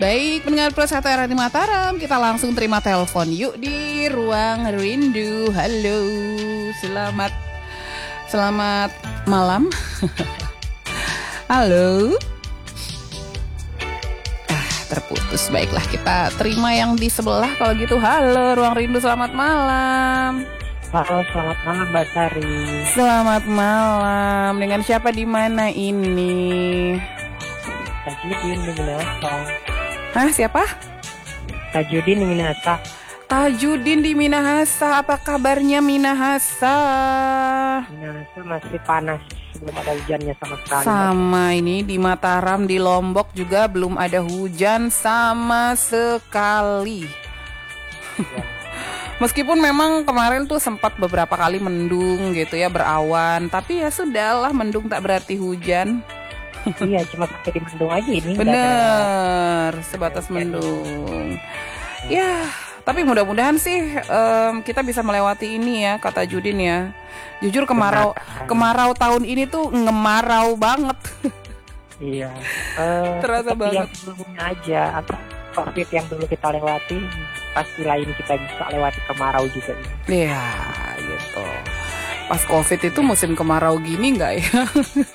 Baik, pendengar Plus Satu RRI Mataram, kita langsung terima telepon yuk di Ruang Rindu. Halo, selamat malam. Halo. Terputus. Baiklah, kita terima yang di sebelah kalau gitu. Halo, Ruang Rindu, selamat malam. Halo, selamat malam Mbak Sari. Selamat malam. Dengan siapa di mana ini? Tajudin di Minahasa. Hah, siapa? Tajudin di Minahasa. Tajudin di Minahasa. Apa kabarnya Minahasa? Minahasa masih panas, belum ada hujannya sama sekali. Sama ini di Mataram, di Lombok juga belum ada hujan sama sekali. Ya. Meskipun memang kemarin tuh sempat beberapa kali mendung gitu ya, berawan. Tapi ya sudahlah, mendung tak berarti hujan. Iya, cuma sampai di mendung aja ini. Bener, sebatas mendung. Ya, tapi mudah-mudahan sih kita bisa melewati ini ya, kata Judin ya. Jujur kemarau tahun ini tuh ngemarau banget. Iya. Terasa banget. Yang sebelumnya aja, COVID yang dulu kita lewati, pasti lain kita bisa lewati kemarau juga. Iya, gitu. Pas COVID itu musim kemarau gini nggak ya?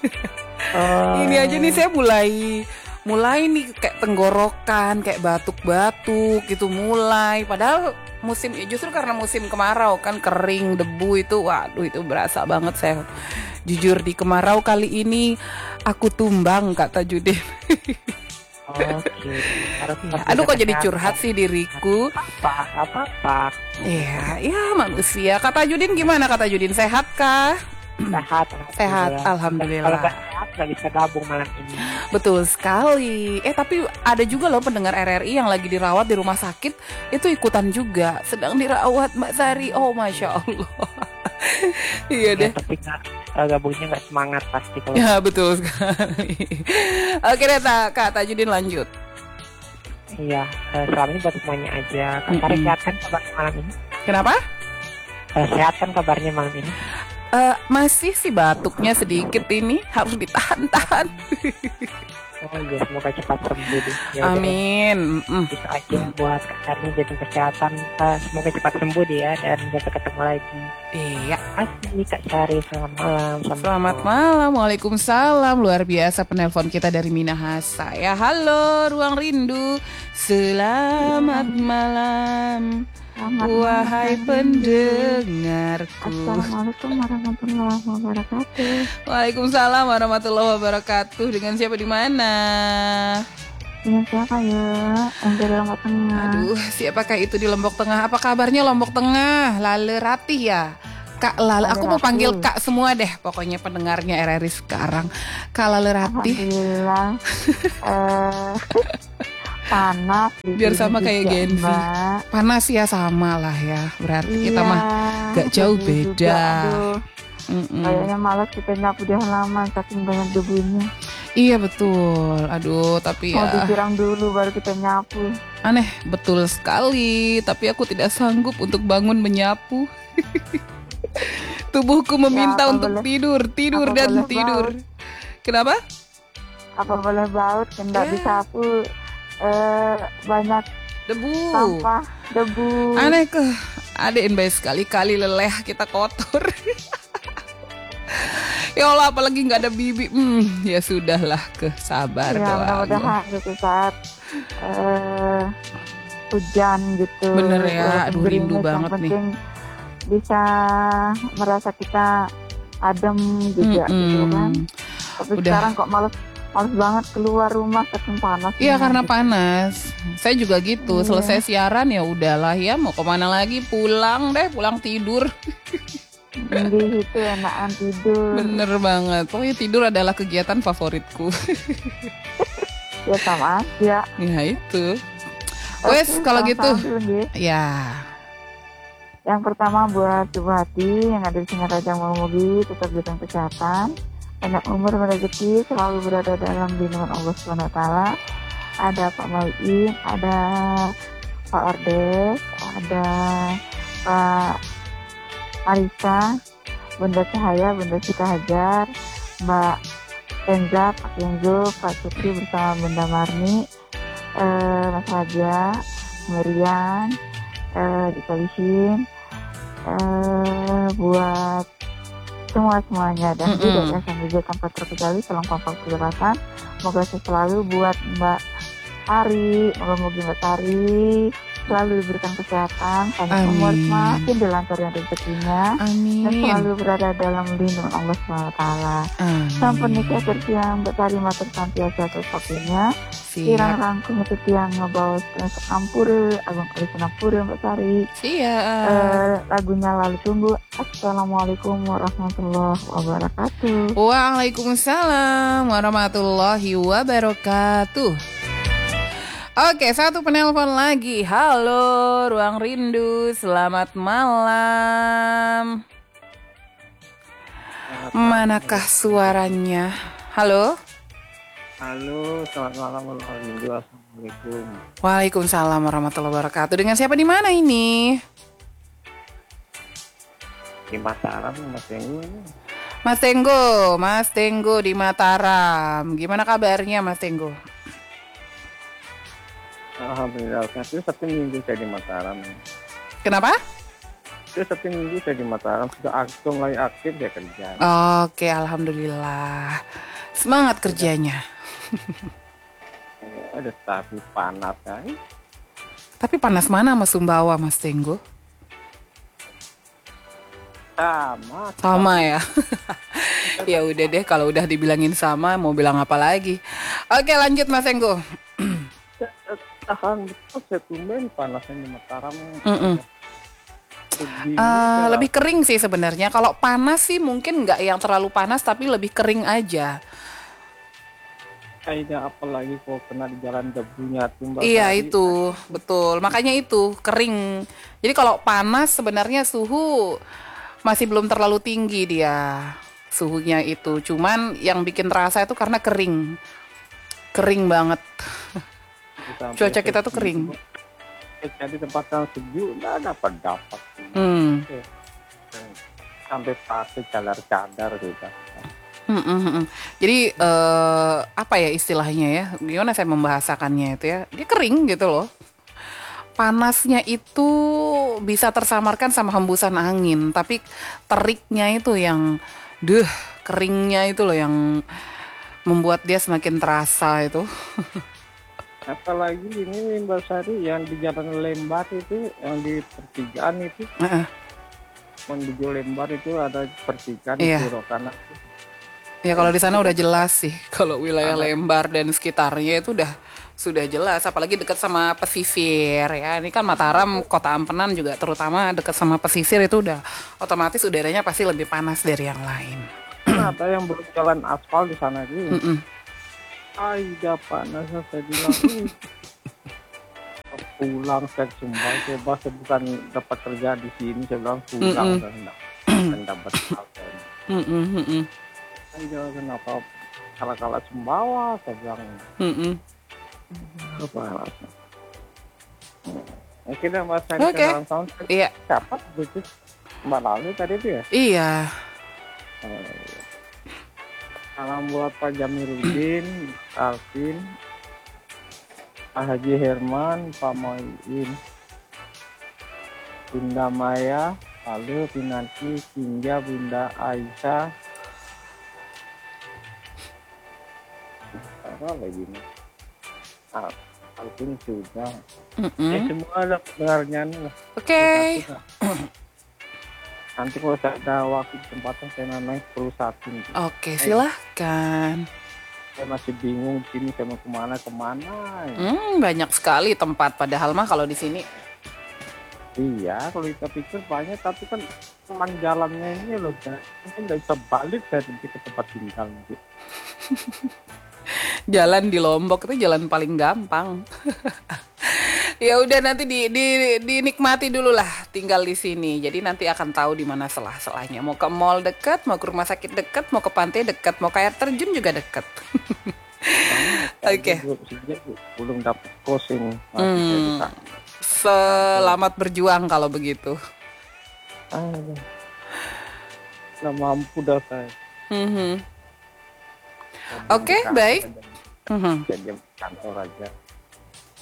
Ini aja nih saya mulai nih kayak tenggorokan, kayak batuk-batuk gitu mulai. Padahal justru karena musim kemarau kan kering, debu itu, waduh itu berasa banget saya. Jujur di kemarau kali ini aku tumbang, kata Judin. Oke. Aduh kok jadi curhat sih diriku. Apa? Iya manusia. Kata Judin gimana, kata Judin, sehat kah? Sehat, alhamdulillah. Kalau nggak sehat nggak bisa gabung malam ini. Betul sekali. Tapi ada juga loh pendengar RRI yang lagi dirawat di rumah sakit, itu ikutan juga sedang dirawat Mbak Sari. Oh masya Allah. Iya deh. Tapi gabungnya nggak semangat pasti kalau. Ya betul sekali. Oke deh Kak Tajudin lanjut. Iya, selama ini buat semuanya aja. Kak Sari sehat kan kabarnya malam ini? Kenapa? Sehat kan kabarnya malam ini? Masih sih batuknya sedikit ini, harus ditahan-tahan. Oh iya, semoga cepat sembuh deh. Ya, amin. Bisa aja buat Kak Sari jaga kesehatan. Semoga cepat sembuh dia ya, dan bisa ketemu lagi. Iya. Asli Kak Sari, selamat malam. Selamat malam, waalaikumsalam. Luar biasa penelpon kita dari Minahasa. Ya halo, Ruang Rindu. Selamat malam. Wahai pendengarku. Assalamualaikum warahmatullahi wabarakatuh. Waalaikumsalam warahmatullahi wabarakatuh. Dengan siapa di mana? Dengan siapa ya? Yang di Lombok Tengah. Aduh, siapakah itu di Lombok Tengah? Apa kabarnya Lombok Tengah? Lale Ratih ya? Kak Lale, aku mau panggil Kak semua deh. Pokoknya pendengarnya RRI sekarang. Kak Lale Ratih. Alhamdulillah. Panas biar sama kayak Genvi. Panas ya, sama lah ya. Berarti kita mah gak jauh beda. Kayaknya malas kita nyapu di halaman saking banyak debunya. Iya betul. Aduh tapi mau ya disiram dulu baru kita nyapu. Aneh betul sekali. Tapi aku tidak sanggup untuk bangun menyapu. Tubuhku meminta untuk tidur dan tidur. Baut. Kenapa? Apa boleh baut kan nggak disapu. Banyak debu, sampah, debu. Aneh ke adein baik sekali-kali leleh kita kotor. Ya Allah, apalagi nggak ada bibi. Ya sudahlah, sabar ya, doang. Mudah-mudahan gitu saat hujan gitu. Bener ya, aduh rindu banget nih. Bisa merasa kita adem juga gitu kan. Tapi sekarang kok males banget keluar rumah saking panas. Iya karena panas. Saya juga gitu. Selesai siaran ya udahlah ya, mau kemana lagi, pulang tidur. Jadi itu enakan tidur. Bener banget. Pokoknya tidur adalah kegiatan favoritku. Ya sama aja. Ya itu. Wes kalau gitu. Ya. Yang pertama buat Ibu Hati yang ada di Singaraja Mugi, tetap jaga kesehatan. Banyak umur rezeki, selalu berada dalam lindungan Allah SWT. Ada Pak Mauin, ada Pak Ordes, ada Pak Arisa, Bunda Cahaya, Bunda Sita Hajar, Mbak Enza, Pak Kenzo, Pak Sukri bersama Bunda Marni, Mas Raja, Merian, di Kalisin, buat semuanya dan tidak ya sambil juga tanpa terkecuali salam kompak kecerdasan. Semoga selalu buat Mbak Tari, moga-moga Mbak Tari selalu diberikan kesehatan, panjang umur, semakin dilancarkan rezekinya, dan selalu berada dalam lindungan Allah SWT. Sampai nikah tersiang Mbak Tari matur santiasa tersapinya, irang rangkum itu tiang ngebawa ampure, agung kali senampure Mbak Tari. Lagunya lalu tunggu. Assalamualaikum warahmatullahi wabarakatuh. Waalaikumsalam warahmatullahi wabarakatuh. Oke, satu penelpon lagi. Halo, Ruang Rindu. Selamat malam. Manakah suaranya? Halo? Halo, selamat malam Ruang Rindu. Assalamualaikum. Waalaikumsalam warahmatullahi wabarakatuh. Dengan siapa di mana ini? Di Mataram, Mas Tenggo ini. Mas Tenggo di Mataram. Gimana kabarnya Mas Tenggo? Alhamdulillah, itu Sabtu Minggu saya di Mataram. Kenapa? Itu Sabtu Minggu saya di Mataram, sudah mulai aktif ya kerja. Oke, alhamdulillah. Semangat kerjanya. Ada tapi panas kan? Tapi panas mana sama Sumbawa Mas Tenggo? Sama ya. Ya udah deh, kalau udah dibilangin sama mau bilang apa lagi. Oke, lanjut Mas Tenggo. tahan betul, saya tumben panasnya di Mataram. Lebih kering sih sebenarnya. Kalau panas sih mungkin nggak yang terlalu panas, tapi lebih kering aja. Kayaknya apalagi kalau kena di jalan debunya tuh. Iya itu betul. Makanya itu kering. Jadi kalau panas sebenarnya suhu masih belum terlalu tinggi dia suhunya itu. Cuman yang bikin terasa itu karena kering banget. Cuaca kita tuh kering. Jadi tempat yang sejuk nggak dapat. Sampai pakai cadar gitu. Jadi apa ya istilahnya ya? Gimana saya membahasakannya itu ya? Dia kering gitu loh. Panasnya itu bisa tersamarkan sama hembusan angin, tapi teriknya itu yang keringnya itu loh yang membuat dia semakin terasa itu. Apalagi ini Mbak Sari yang di Jalan Lembar itu, yang di pertigaan itu, menuju Lembar itu ada pertigaan di Purwokerto. Ya kalau di sana udah jelas sih, kalau wilayah Lembar dan sekitarnya itu sudah jelas, apalagi dekat sama pesisir ya. Ini kan Mataram, Kota Ampenan juga terutama dekat sama pesisir itu udah otomatis udaranya pasti lebih panas dari yang lain. Ada yang belum jalan aspal di sana itu. Aida panas saya bilang. Pulang saya sumpah, coba saya bukan dapat kerja di sini, saya bilang pulang dan dapat kerja. Aida kenapa kalah Sumbawa, saya bilang. Apa alasan? Kita Mas Sandi dalam tahun. Iya. Siapa itu? Mbak Lalu tadi itu ya? Iya. Salam buat Pak Jamiruddin, Alvin, Pak Haji Herman, Pak Moin, Bunda Maya, lalu Pinanti, Kinja, Bunda Aisyah. Apa lagi nih? Alvin sudah. Semua ada pendengarnya nih. Oke. Nanti kalau saya ada waktu kesempatan saya namanya perlu satu. Oke, silahkan. Saya masih bingung di sini saya mau kemana. Banyak sekali tempat padahal mah kalau di sini. Iya, kalau kita pikir banyak, tapi kan teman jalannya ini loh, mungkin nggak bisa balik saya nanti ke tempat tinggal nanti. Jalan di Lombok itu jalan paling gampang. Ya udah nanti dinikmati dulu lah tinggal di sini. Jadi nanti akan tahu di mana selah-selahnya. Mau ke mall dekat, mau ke rumah sakit dekat, mau ke pantai dekat, mau ke air terjun juga dekat. Oke. Belum dapat kos ini. Selamat berjuang kalau begitu. Nggak mampu dah saya. Oke, baik. Jadi kantor aja.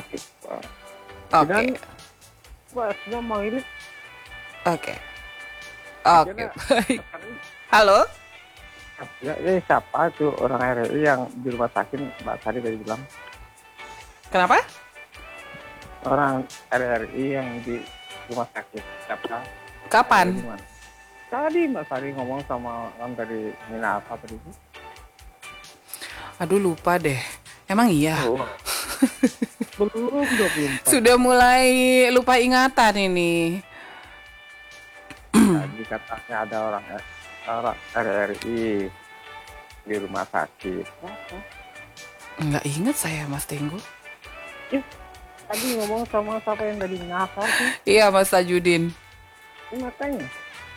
Oke. Dan sudah mau ini. Oke. Baik. Halo. Ya, siapa tuh orang RRI yang di rumah sakit Mbak Sari tadi bilang? Kenapa? Orang RRI yang di rumah sakit siapa? Kapan? Tadi Mbak Sari ngomong sama orang dari Mina apa tadi? Aduh lupa deh. Emang iya? Belum 24. Sudah mulai lupa ingatan ini. Tadi katanya ada orang RRI di rumah sakit. Nggak ingat saya Mas Tenggu. Tadi ngomong sama siapa yang dari Minasa sih? Iya Mas Tajudin. Makanya.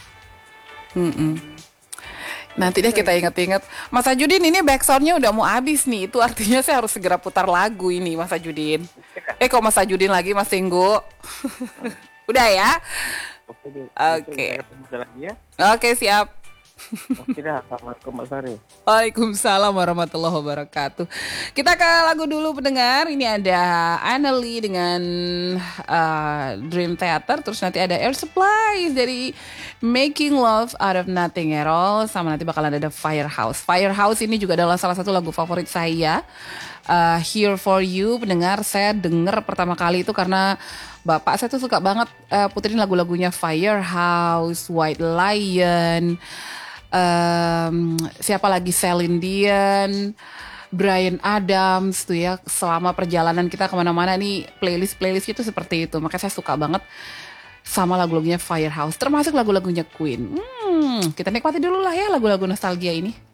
Nanti deh kita ingat-ingat. Mas Tajudin ini backsoundnya udah mau habis nih. Itu artinya saya harus segera putar lagu ini Mas Tajudin. Kok Mas Tajudin lagi Mas Tenggu? Udah ya? Oke. Oke siap. Oke dah, assalamualaikum Mbak Sari. Waalaikumsalam warahmatullahi wabarakatuh. Kita ke lagu dulu pendengar. Ini ada Annelie dengan Dream Theater. Terus nanti ada Air Supply dari Making Love Out of Nothing at All. Sama nanti bakalan ada Firehouse. Firehouse ini juga adalah salah satu lagu favorit saya. Here for You, pendengar. Saya denger pertama kali itu karena bapak saya tuh suka banget puterin lagu-lagunya Firehouse, White Lion, siapa lagi, Celine Dion, Bryan Adams tuh ya. Selama perjalanan kita kemana-mana nih playlist itu seperti itu. Makanya saya suka banget sama lagu-lagunya Firehouse, termasuk lagu-lagunya Queen. Kita nikmati dulu lah ya lagu-lagu nostalgia ini.